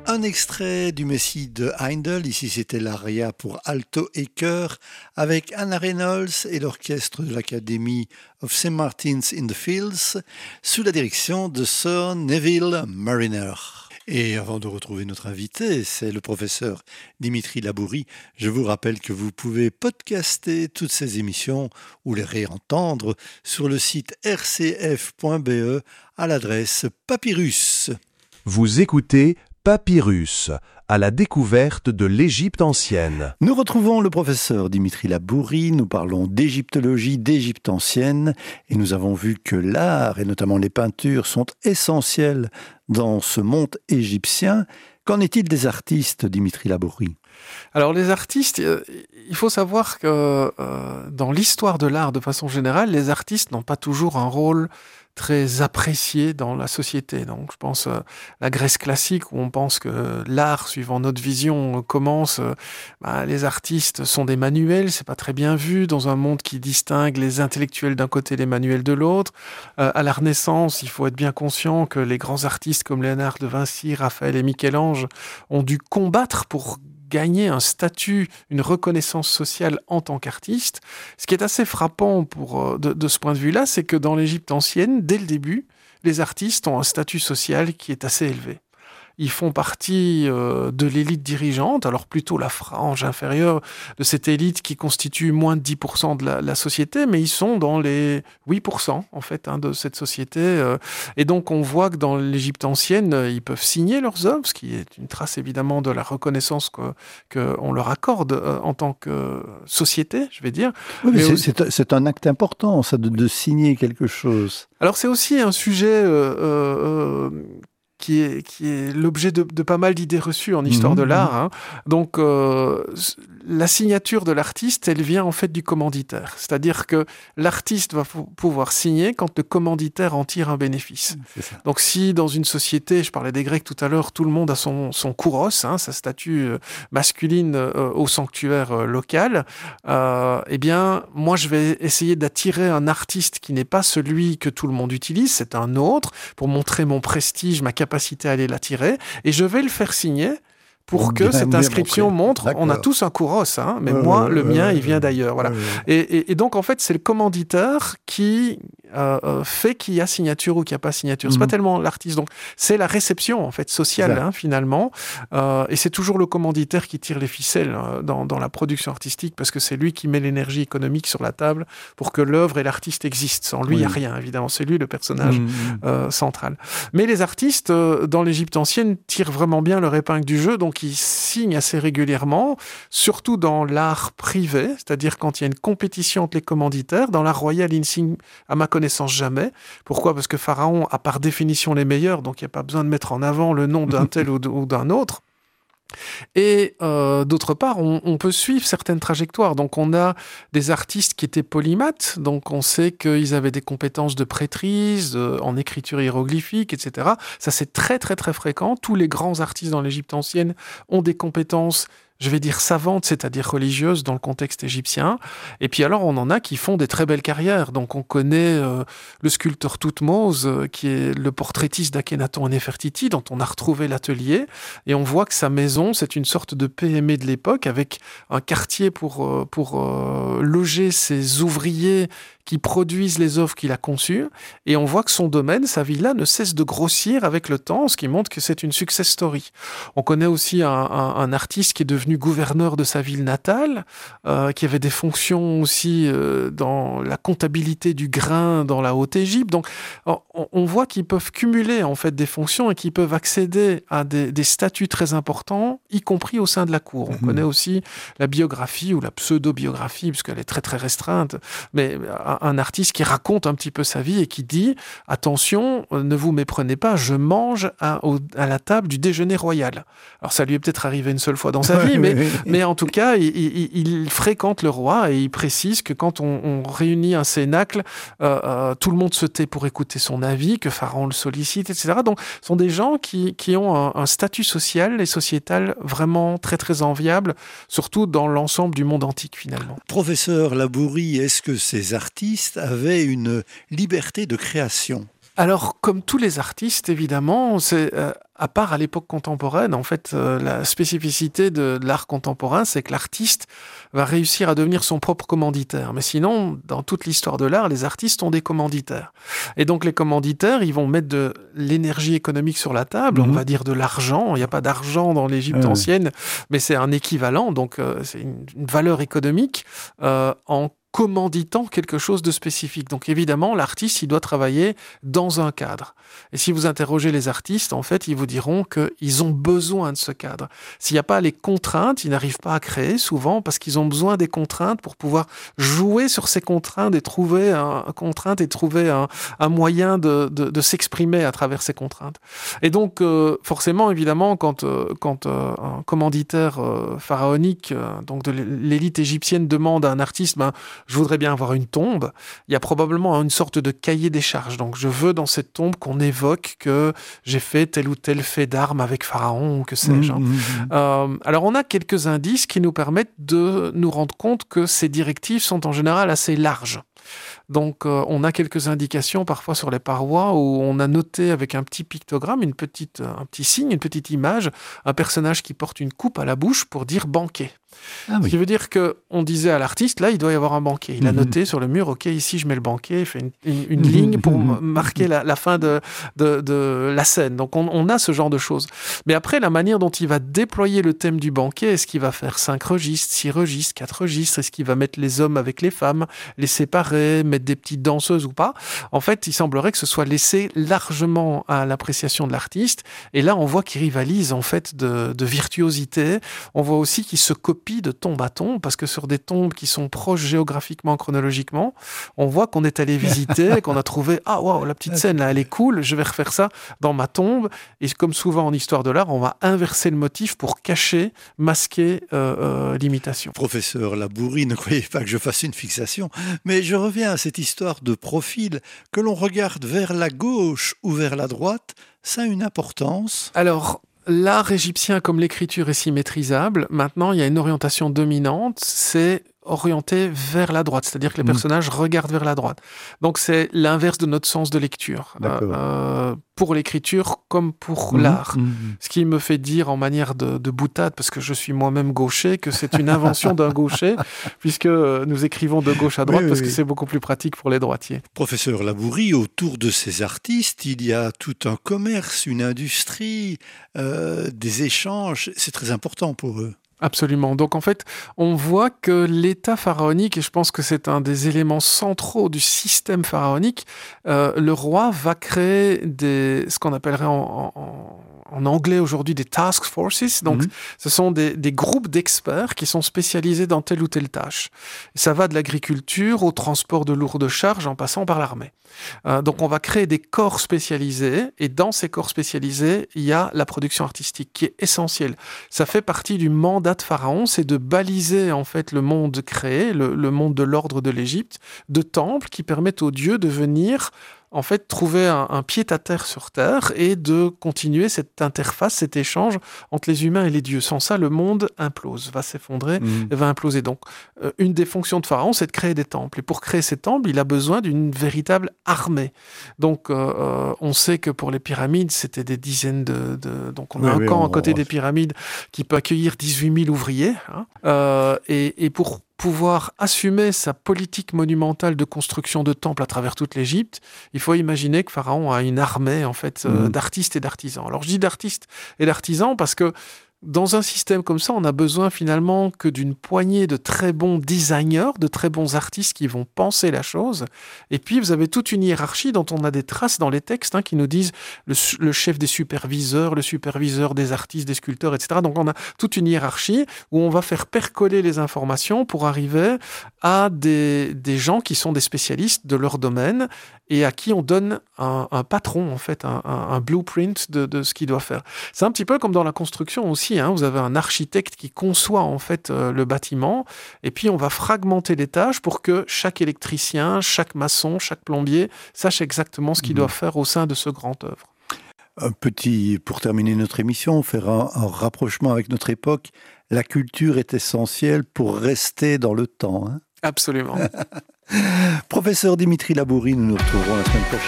Un extrait du Messie de Handel, ici c'était l'aria pour alto et chœur, avec Anna Reynolds et l'orchestre de l'Academy of St. Martin's in the Fields, sous la direction de Sir Neville Marriner. Et avant de retrouver notre invité, c'est le professeur Dimitri Labourie. Je vous rappelle que vous pouvez podcaster toutes ces émissions ou les réentendre sur le site rcf.be à l'adresse Papyrus. Vous écoutez Papyrus, à la découverte de l'Égypte ancienne. Nous retrouvons le professeur Dimitri Labourie, nous parlons d'égyptologie, d'Égypte ancienne, et nous avons vu que l'art, et notamment les peintures, sont essentiels dans ce monde égyptien. Qu'en est-il des artistes, Dimitri Labourie ? Alors les artistes, il faut savoir que dans l'histoire de l'art de façon générale, les artistes n'ont pas toujours un rôle très apprécié dans la société. Donc je pense à la Grèce classique où on pense que l'art, suivant notre vision, commence. Les artistes sont des manuels, c'est pas très bien vu dans un monde qui distingue les intellectuels d'un côté, les manuels de l'autre. À la Renaissance, il faut être bien conscient que les grands artistes comme Léonard de Vinci, Raphaël et Michel-Ange ont dû combattre pour gagner un statut, une reconnaissance sociale en tant qu'artiste. Ce qui est assez frappant de ce point de vue-là, c'est que dans l'Égypte ancienne, dès le début, les artistes ont un statut social qui est assez élevé. Ils font partie de l'élite dirigeante, alors plutôt la frange inférieure de cette élite qui constitue moins de 10% de la société, mais ils sont dans les 8% en fait de cette société. Et donc on voit que dans l'Égypte ancienne, ils peuvent signer leurs œuvres, ce qui est une trace évidemment de la reconnaissance qu'on leur accorde en tant que société, je vais dire. Oui, mais c'est un acte important, ça, de signer quelque chose. Alors c'est aussi un sujet qui est l'objet de pas mal d'idées reçues en histoire de l'art. Donc, la signature de l'artiste, elle vient en fait du commanditaire. C'est-à-dire que l'artiste va pouvoir signer quand le commanditaire en tire un bénéfice. Donc, si dans une société, je parlais des Grecs tout à l'heure, tout le monde a son kouros, sa statue masculine au sanctuaire local, eh bien, moi, je vais essayer d'attirer un artiste qui n'est pas celui que tout le monde utilise, c'est un autre, pour montrer mon prestige, ma capacité à aller l'attirer, et je vais le faire signer pour que cette inscription montre, on a tous un kouros, mais moi, le mien, il vient d'ailleurs. Voilà. Et donc, en fait, c'est le commanditaire qui fait qu'il y a signature ou qu'il n'y a pas signature. C'est pas tellement l'artiste. Donc, c'est la réception, en fait, sociale, finalement. Et c'est toujours le commanditaire qui tire les ficelles dans la production artistique, parce que c'est lui qui met l'énergie économique sur la table pour que l'œuvre et l'artiste existent. Sans lui, il n'y a rien, évidemment. C'est lui le personnage central. Mais les artistes, dans l'Égypte ancienne, tirent vraiment bien leur épingle du jeu, donc ils signent assez régulièrement, surtout dans l'art privé, c'est-à-dire quand il y a une compétition entre les commanditaires. Dans l'art royal, ils ne signent, à ma connaissance, jamais. Pourquoi ? Parce que Pharaon a par définition les meilleurs, donc il n'y a pas besoin de mettre en avant le nom d'un tel ou d'un autre. Et d'autre part, on peut suivre certaines trajectoires. Donc on a des artistes qui étaient polymathes, donc on sait qu'ils avaient des compétences de prêtrise, en écriture hiéroglyphique, etc. Ça, c'est très très très fréquent. Tous les grands artistes dans l'Égypte ancienne ont des compétences, je vais dire savantes, c'est-à-dire religieuses dans le contexte égyptien. Et puis alors, on en a qui font des très belles carrières. Donc on connaît le sculpteur Thoutmose, qui est le portraitiste d'Akhenaton et Néfertiti, dont on a retrouvé l'atelier. Et on voit que sa maison, c'est une sorte de PME de l'époque, avec un quartier pour loger ses ouvriers qui produisent les œuvres qu'il a conçues. Et on voit que son domaine, sa villa, ne cesse de grossir avec le temps, ce qui montre que c'est une success story. On connaît aussi un artiste qui est devenu gouverneur de sa ville natale, qui avait des fonctions aussi dans la comptabilité du grain dans la Haute-Égypte. Donc, on voit qu'ils peuvent cumuler en fait des fonctions et qu'ils peuvent accéder à des statuts très importants, y compris au sein de la cour. On connaît aussi la biographie ou la pseudo-biographie, puisqu'elle est très très restreinte, mais un artiste qui raconte un petit peu sa vie et qui dit « Attention, ne vous méprenez pas, je mange à la table du déjeuner royal. » Alors ça lui est peut-être arrivé une seule fois dans sa vie, mais en tout cas, il fréquente le roi et il précise que quand on réunit un cénacle, tout le monde se tait pour écouter son avis, que Pharaon le sollicite, etc. Donc, ce sont des gens qui ont un statut social et sociétal vraiment très, très enviable, surtout dans l'ensemble du monde antique, finalement. Professeur Labourie, est-ce que ces artistes avaient une liberté de création ? Alors, comme tous les artistes, évidemment, c'est à part à l'époque contemporaine, en fait, la spécificité de l'art contemporain, c'est que l'artiste va réussir à devenir son propre commanditaire. Mais sinon, dans toute l'histoire de l'art, les artistes ont des commanditaires. Et donc, les commanditaires, ils vont mettre de l'énergie économique sur la table, on va dire de l'argent. Il n'y a pas d'argent dans l'Égypte ancienne, mais c'est un équivalent, donc c'est une valeur économique en commanditant quelque chose de spécifique. Donc évidemment, l'artiste, il doit travailler dans un cadre. Et si vous interrogez les artistes, en fait, ils vous diront qu'ils ont besoin de ce cadre. S'il n'y a pas les contraintes, ils n'arrivent pas à créer, souvent, parce qu'ils ont besoin des contraintes pour pouvoir jouer sur ces contraintes et trouver un moyen de s'exprimer à travers ces contraintes. Et donc, forcément, évidemment, quand un commanditaire pharaonique, donc de l'élite égyptienne, demande à un artiste, je voudrais bien avoir une tombe, il y a probablement une sorte de cahier des charges. Donc, je veux dans cette tombe qu'on évoque que j'ai fait tel ou tel fait d'armes avec Pharaon, ou que sais-je. Alors, on a quelques indices qui nous permettent de nous rendre compte que ces directives sont en général assez larges. Donc, on a quelques indications parfois sur les parois où on a noté avec un petit pictogramme, un petit signe, une petite image, un personnage qui porte une coupe à la bouche pour dire banquet. Ce qui veut dire qu'on disait à l'artiste, là, il doit y avoir un banquet. Il a noté sur le mur, OK, ici, je mets le banquet, il fait une ligne pour marquer la fin de la scène. Donc, on a ce genre de choses. Mais après, la manière dont il va déployer le thème du banquet, est-ce qu'il va faire 5 registres, 6 registres, 4 registres? Est-ce qu'il va mettre les hommes avec les femmes, les séparer, mettre des petites danseuses ou pas? En fait, il semblerait que ce soit laissé largement à l'appréciation de l'artiste. Et là, on voit qu'il rivalise, en fait, de virtuosité. On voit aussi qu'il se copie de tombe à tombe, parce que sur des tombes qui sont proches géographiquement, chronologiquement, on voit qu'on est allé visiter, qu'on a trouvé, ah waouh, la petite scène là, elle est cool, je vais refaire ça dans ma tombe. Et comme souvent en histoire de l'art, on va inverser le motif pour cacher, masquer l'imitation. Professeur Labourie, ne croyez pas que je fasse une fixation, mais je reviens à cette histoire de profil, que l'on regarde vers la gauche ou vers la droite, ça a une importance. Alors, l'art égyptien, comme l'écriture, est symétrisable. Maintenant, il y a une orientation dominante, c'est orienté vers la droite, c'est-à-dire que les personnages regardent vers la droite. Donc, c'est l'inverse de notre sens de lecture. Pour l'écriture comme pour l'art. Ce qui me fait dire en manière de boutade, parce que je suis moi-même gaucher, que c'est une invention d'un gaucher, puisque nous écrivons de gauche à droite, parce que c'est beaucoup plus pratique pour les droitiers. Professeur Labourie, autour de ces artistes, il y a tout un commerce, une industrie, des échanges. C'est très important pour eux. Absolument. Donc en fait, on voit que l'État pharaonique, et je pense que c'est un des éléments centraux du système pharaonique, le roi va créer ce qu'on appellerait en anglais aujourd'hui des task forces. Donc, ce sont des groupes d'experts qui sont spécialisés dans telle ou telle tâche. Ça va de l'agriculture au transport de lourdes charges en passant par l'armée. Donc, on va créer des corps spécialisés et dans ces corps spécialisés, il y a la production artistique qui est essentielle. Ça fait partie du mandat de Pharaon, c'est de baliser en fait le monde créé, le monde de l'ordre de l'Égypte, de temples qui permettent aux dieux de venir en fait, trouver un pied-à-terre sur Terre et de continuer cette interface, cet échange entre les humains et les dieux. Sans ça, le monde implose, va s'effondrer et va imploser. Donc, une des fonctions de Pharaon, c'est de créer des temples. Et pour créer ces temples, il a besoin d'une véritable armée. Donc, on sait que pour les pyramides, c'était des dizaines Donc, on a un camp à côté des pyramides qui peut accueillir 18 000 ouvriers. Et pour pouvoir assumer sa politique monumentale de construction de temples à travers toute l'Égypte, il faut imaginer que Pharaon a une armée en fait d'artistes et d'artisans. Alors je dis d'artistes et d'artisans parce que dans un système comme ça, on a besoin finalement que d'une poignée de très bons designers, de très bons artistes qui vont penser la chose. Et puis, vous avez toute une hiérarchie dont on a des traces dans les textes qui nous disent le chef des superviseurs, le superviseur des artistes, des sculpteurs, etc. Donc, on a toute une hiérarchie où on va faire percoler les informations pour arriver à des gens qui sont des spécialistes de leur domaine et à qui on donne un patron, en fait, un blueprint de ce qu'il doit faire. C'est un petit peu comme dans la construction aussi. Vous avez un architecte qui conçoit en fait le bâtiment et puis on va fragmenter les tâches pour que chaque électricien, chaque maçon, chaque plombier sache exactement ce qu'il doit faire au sein de ce grand œuvre. Pour terminer notre émission, faire un rapprochement avec notre époque, la culture est essentielle pour rester dans le temps. Absolument. Professeur Dimitri Labourie, nous nous retrouverons la semaine prochaine.